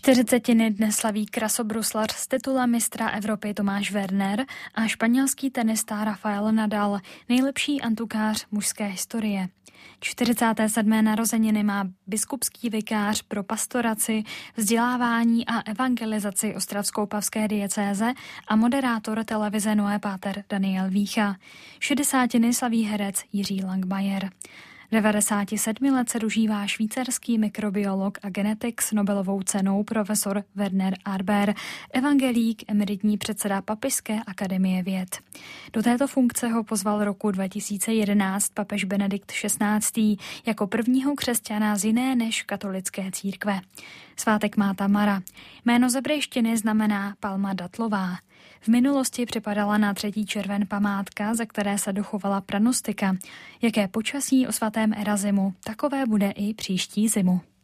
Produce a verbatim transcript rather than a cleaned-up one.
čtyřicetiny dnes slaví krasobruslař s titulem mistra Evropy Tomáš Werner a španělský tenista Rafael Nadal, nejlepší antukář mužské historie. čtyřicáté sedmé narozeniny má biskupský vikář pro pastoraci, vzdělávání a evangelizaci ostravsko-opavské diecéze a moderátor televize Noé Páter Daniel Vícha. šedesátiny slaví herec Jiří Langmajer. devadesát sedm let se dožívá švýcarský mikrobiolog a genetik s Nobelovou cenou profesor Werner Arber, evangelík, emeritní předseda Papežské akademie věd. Do této funkce ho pozval roku dva tisíce jedenáct papež Benedikt šestnáctý. jako prvního křesťana z jiné než katolické církve. Svátek má Tamara. Jméno z hebrejštiny znamená palma datlová. V minulosti připadala na třetí červen památka, za které se dochovala pranostika. Jaké počasí o svatém Erazimu, takové bude i příští zimu.